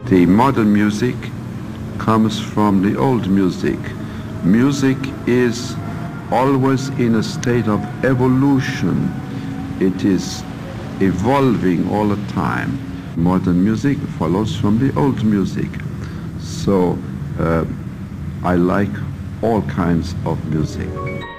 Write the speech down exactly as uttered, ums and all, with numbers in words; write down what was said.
The modern music comes from the old music. Music is always in a state of evolution. It is evolving all the time. Modern music follows from the old music. So uh, I like all kinds of music.